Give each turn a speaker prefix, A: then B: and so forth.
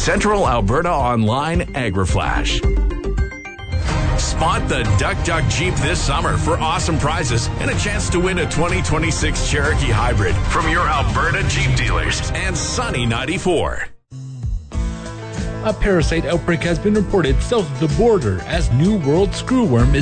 A: Central Alberta Online AgriFlash. Spot the Duck Duck Jeep this summer for awesome prizes and a chance to win a 2026 Cherokee Hybrid from your Alberta Jeep dealers and Sunny 94.
B: A parasite outbreak has been reported south of the border as New World screwworm is